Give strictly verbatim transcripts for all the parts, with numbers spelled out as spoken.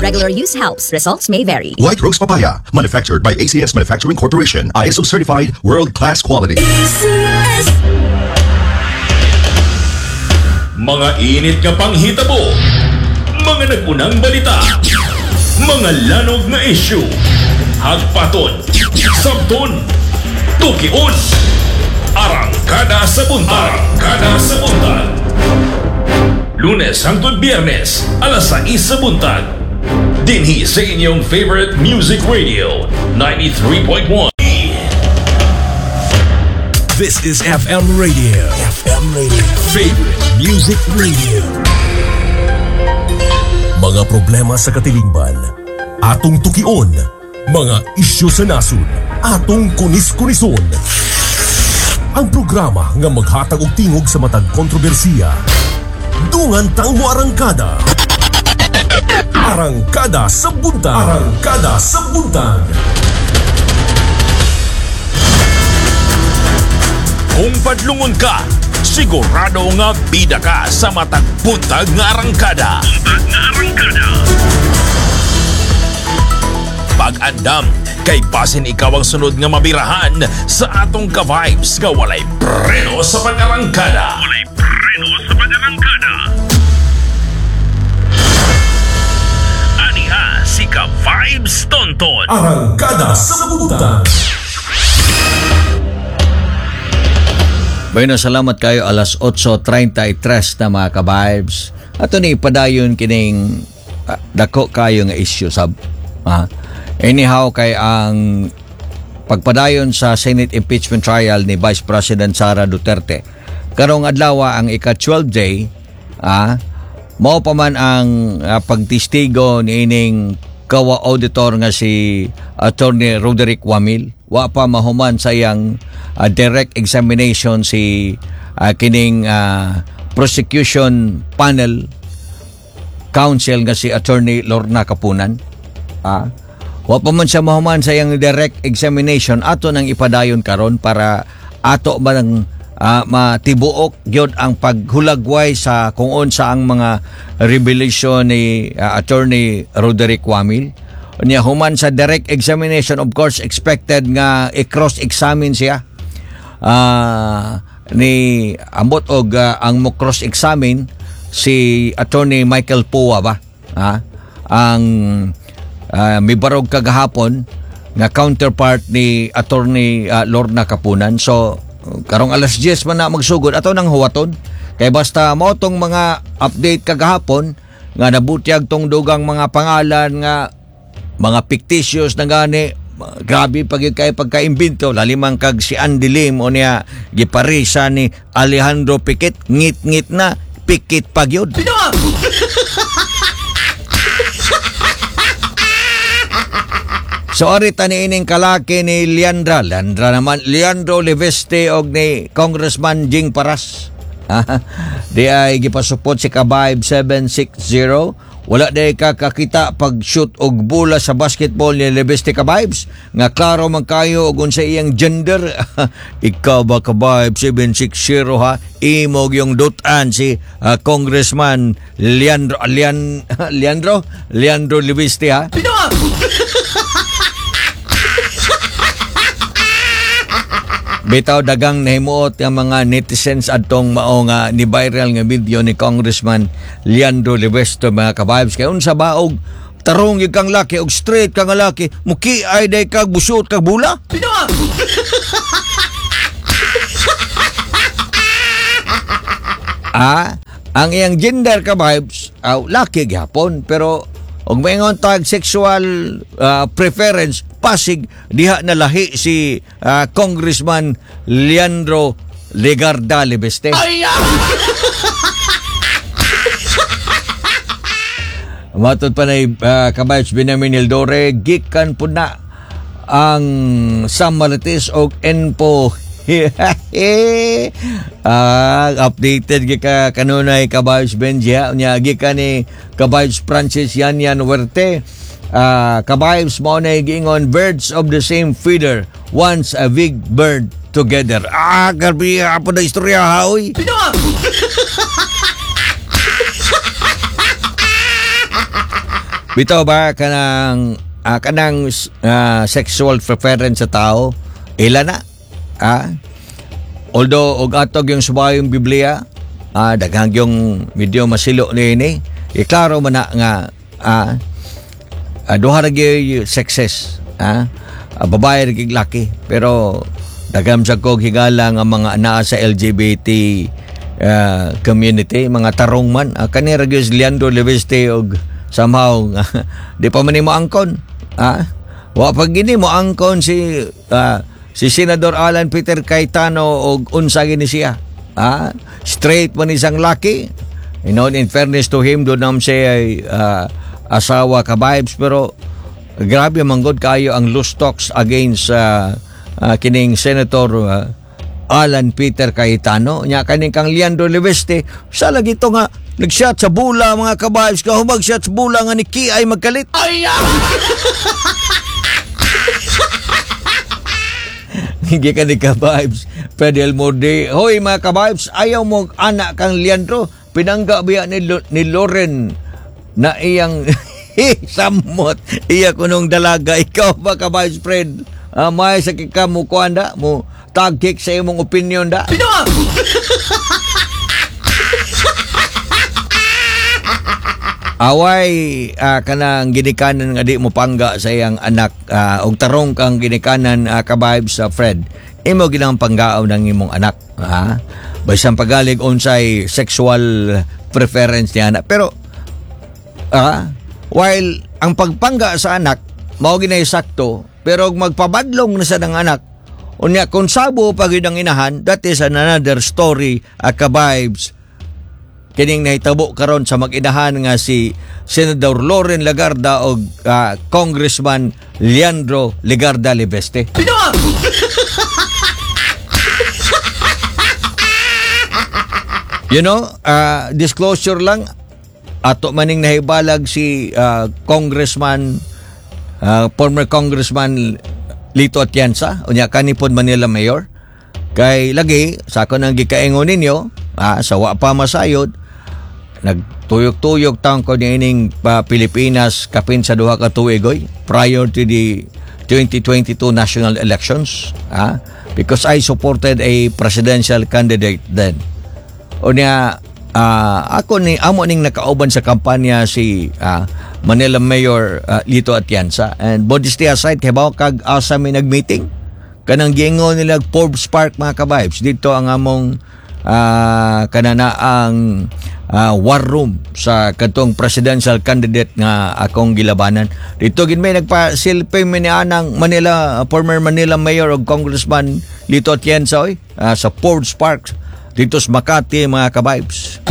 regular use helps. Results may vary. White Rose Papaya, manufactured by A C S Manufacturing Corporation. I S O certified, world-class quality. A C S. Mga init nga panghitabo, mga nag-unang balita, mga lanog na issue, hagpaton, sabton, tukion, arangkada sa buntag, arangkada sa buntag. Lunes hangtod Biyernes, alas sais sa buntag. Dinhi sa inyong favorite music radio, ninety-three point one. This is F M Radio. F M Radio. Favorite Music Radio. Mga problema sa katilingban, atong tukion. Mga isyu sa nasod, atong kunis-kunison. Ang programa nga maghatag og tingog sa matag kontrobersiya. Dungan tang mo arangkada. Arangkada sa buntag. Arangkada sa buntag. Kung padlungon ka, sigurado nga bida ka sa matag buntag nga arangkada. Buntag nga arangkada. Pag-andam, kay basin ikaw ang sunod nga mabirahan sa atong ka-vibes nga walay preno sa pag-arangkada. Walay preno sa pag-arangkada. Aniha si ka-vibes Tonton. Arangkada sa buntag. Bueno, salamat kayo alas eight thirty-three na mga ka-vibes. Ato ni ipadayon kining uh, dako kayo nga issue sab. Ha? Anyhow kay ang pagpadayon sa Senate impeachment trial ni Vice President Sara Duterte. Karong adlaw ang ika-twelve day, ah, mao pa man ang uh, pagtistigo ni ining kawa auditor nga si Attorney Roderick Wamil. Wa pa mahuman sa iyang uh, direct examination si uh, kining uh, prosecution panel counsel nga si Attorney Lorna Kapunan. Ah, wa pa man siya mahuman sa iyang direct examination, ato nang ipadayon karon para ato man uh, matibuok gyud ang paghulagway sa kung unsa ang mga revelation ni uh, Attorney Roderick Wamil. Unya human sa direct examination, of course expected nga i-cross-examine siya. Uh, ni ambot og uh, ang mo cross-examine si Attorney Michael Pua ba? Ha? Ang uh, may barog kagahapon nga counterpart ni Attorney uh, Lorna Kapunan. So karong alas ten man na magsugod ato nang huwaton. Kay basta mo tong mga update kagahapon nga nabutyag tong dugang mga pangalan nga mga fictitious na gani, grabe pag kay pagkaimbento, lalimang kag si Andy Lim o niya giparisa ni Alejandro Pikit, ngit-ngit na Pikit pagyod. So arita ni ining kalaki ni Leandra, Leandra naman, Leandro Leveste og ni Congressman Jing Paras. Di ay gipasupot si Kabaib seven sixty. Wala day ka kakita pag-shoot og bola sa basketball ni Leveste Ka-Vibes. Nga klaro man kayo og unsa iyang gender. Ikaw ba Ka-Vibes seven sixty ha? Imog yung dutan si uh, Congressman Leandro Lean, Leandro Leandro Leveste ha? Bitaw dagang nahimuot ang mga netizens adtong mao nga ni viral nga video ni Congressman Leandro Leveste mga ka-vibes. Kaya unsa ba og tarong yung kang laki og straight kang laki muki ay day kag busot kag bula? Ah, ang iyang gender ka-vibes aw laki gyapon pero og maingon tag sexual uh, preference pasig diha na lahi si uh, Congressman Leandro Legarda Leveste. Matod pa na uh, kabayos Benjamin Hildore gikan po na ang Sam Marites og Enpo. ah, updated gika kanunay kabayos Benja nya gikan ni kabayos Francis Yanyan Huerte. Uh, kabayos mo na giingon birds of the same feather once a big bird together. Ah, garbi apo na istorya ha oy. bitaw ba kanang ah, kanang ah, sexual preference sa tao ila na ah although og atog yung subayong Biblia ah daghang yung medyo masilo niini iklaro man na nga ah, ah duha ra gyud sexes ah ah, babae ug laki pero daghang sa kog higala nga mga anaa sa L G B T uh, community mga tarong man uh, kanira gyud Leandro Leveste og somehow uh, di pa man mo angkon ah wa pag gini mo angkon si uh, si Senador Alan Peter Cayetano og unsa gini siya ah straight man isang laki you know in fairness to him do nam siya ay uh, asawa ka vibes pero grabe man gud kayo ang loose talks against uh, uh, kining Senator uh, Alan Peter Cayetano nya kaning kang Leandro Leveste sa lagi to nga nag-shot sa bula mga kabibes ka humag shot sa bula nga ni Ki ay magkalit ay hindi ka ni kabibes Pedel Morde hoy mga kabibes ayaw mo anak kang Leandro pinangga biya ni, ni Loren na iyang samot iya kunong dalaga ikaw ba kabibes friend uh, may sakit ka mo kuanda mo tagkik sa imong opinion da away uh, kanang ginikanan nga di mo pangga sa iyang anak uh, og tarong kang ginikanan uh, ka-vibes sa uh, Fred imo ginang panggaaw ng imong anak ha bisan pagalig unsay sexual preference niya anak pero uh, while ang pagpangga sa anak mao ginay sakto pero magpabadlong na sa ng anak unya kung sabo pag ang inahan that is another story uh, ka-vibes kining nahitabo karon sa mag-inahan nga si Senador Loren Legarda o uh, Congressman Leandro Legarda Leveste. You know, uh, disclosure lang ato maning nahibalag si uh, Congressman uh, former Congressman Lito Atienza unya kanipon Manila Mayor kay lagi sa ako nang gikaingon ninyo ah, sa wa pa masayod nagtuyok-tuyok taong ko niining pa Pilipinas kapin sa duha ka tuigoy prior to the twenty twenty-two national elections ah, because I supported a presidential candidate then o niya uh, ako ni amo ning nakauban sa kampanya si uh, Manila Mayor uh, Lito Atienza and modesty aside kabaw kag asa mi nagmeeting kanang giingon nila Forbes Park mga ka-vibes dito ang among uh, kanana ang uh, war room sa katong presidential candidate nga akong gilabanan dito gid may nagpa-selfie mi ni anang Manila uh, former Manila Mayor ug Congressman Lito Atienza oy, uh, sa Forbes Park dito sa Makati mga ka-vibes.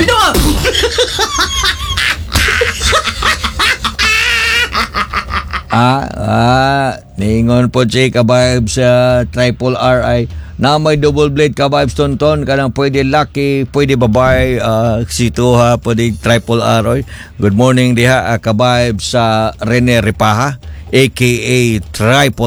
ah, ah, ningon po si ka-vibes sa uh, Triple R I na may double blade ka-vibes tonton kanang pwede laki, pwede babae uh, si Tuha, pwede Triple R oy. Good morning diha uh, ka-vibes sa uh, Rene Ripaha aka Triple